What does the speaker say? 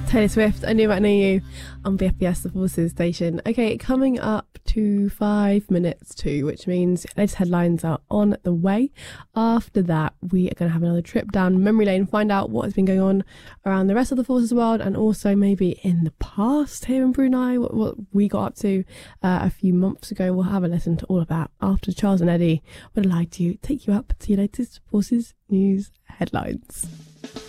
Taylor Swift, I Knew I Knew You on BFBS, the Forces station. Okay, coming up to 5 minutes to, which means latest headlines are on the way. After that, we are going to have another trip down memory lane, find out what has been going on around the rest of the Forces world, and also maybe in the past here in Brunei, what we got up to a few months ago. We'll have a listen to all of that after Charles and Eddie would like to take you up to your latest Forces news headlines.